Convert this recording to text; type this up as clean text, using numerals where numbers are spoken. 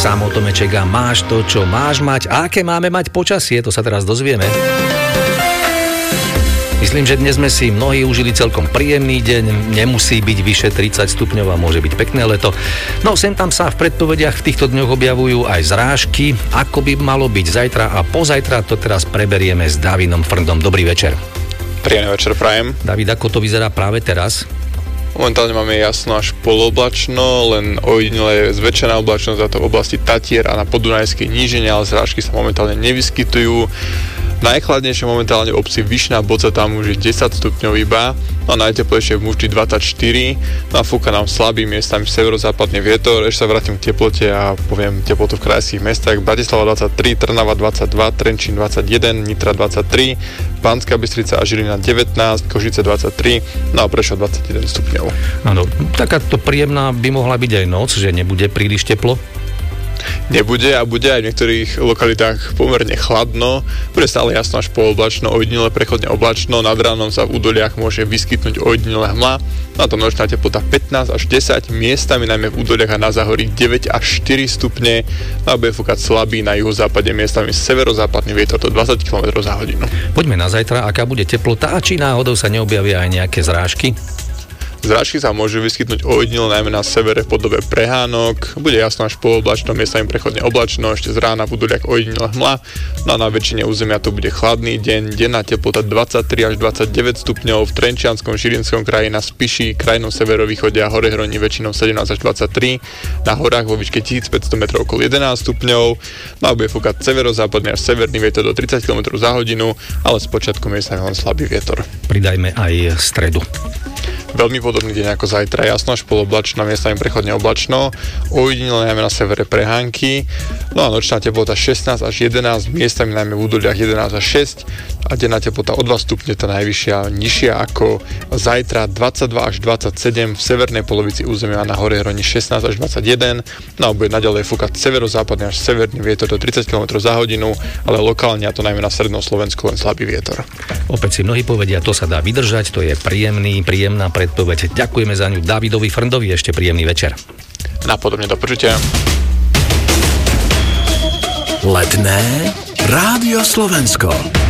Samo Tomeček a máš to, čo máš mať. A aké máme mať počasie, to sa teraz dozvieme. Myslím, že dnes sme si mnohí užili celkom príjemný deň, nemusí byť vyše 30 stupňov a môže byť pekné leto. No sem tam sa v predpovediach v týchto dňoch objavujú aj zrážky, ako by malo byť zajtra a pozajtra, to teraz preberieme s Davidom Frndom. Dobrý večer. Príjemný večer prajem. David, ako to vyzerá práve teraz? Momentálne máme jasno až poloblačno, len ojedinele zväčšená oblačnosť za to v oblasti Tatier a na podunajskej nížine, ale zrážky sa momentálne nevyskytujú. Najchladnejšie momentálne v obci Vyšná Boca, tam už je 10 stupňov iba, no a najteplejšie v Múšti 24, no a fúka nám slabý miestami severozápadný vietor. Ešte sa vrátim k teplote a poviem teplotu v krajských mestách. Bratislava 23, Trnava 22, Trenčín 21, Nitra 23, Banská Bystrica a Žilina 19, Košice 23, no a Prešov 21 stupňov. Áno, takáto príjemná by mohla byť aj noc, že nebude príliš teplo? Nebude a bude aj v niektorých lokalitách pomerne chladno. Bude stále jasno až pooblačno, ojedinele prechodne oblačno. Nad ránom sa v údoliach môže vyskytnúť ojedinele hmla. Na to nočná teplota 15 až 10, miestami najmä v údoliach a na záhorí 9 až 4 stupne. A bude fúkať slabý na juhozápade, miestami severozápadný vietor do 20 km za hodinu. Poďme na zajtra, aká bude teplota a či náhodou sa neobjavia aj nejaké zrážky? Zrážky sa môžu vyskytnúť ojedinele najmä na severe v podobe prehánok. Bude jasno až pooblačno, miestami prechodne oblačno, ešte z rána v údoliach ojedinele hmla. No a na väčšine územia to bude chladný deň, denná teplota 23 až 29 stupňov, v Trenčianskom, Žilinskom kraji, na Spiši, krajnom severovýchode a Horehroní väčšinou 17 až 23, na horách vo výške 1500 metrov okolo 11 stupňov. No a bude fúkať severozápadný až severný vietor do 30 km za hodinu, ale spočiatku miestami len slabý vietor. Pridajme aj stredu. Veľmi podobný deň ako zajtra, jasno až poloblačno, miestami prechodne oblačno, ojedinele najmä na severe prehánky, no a nočná teplota 16 až 11, miestami najmä v údoliach 11 až 6 a denná teplota o 2 stupne, tá najvyššia, nižšia ako zajtra 22 až 27, v severnej polovici územia na Horehroní 16 až 21, no a bude naďalej fúkať severozápadný až severný vietor do 30 km za hodinu, ale lokálne, a to najmä na strednom Slovensku, len slabý vietor. Opäť si mnohí povedia, to sa dá vydržať, to je príjemná predpoveď. Ďakujeme za ňu Davidovi Frndovi, ešte príjemný večer. Napodobne, do počutia. Letné Rádio Slovensko.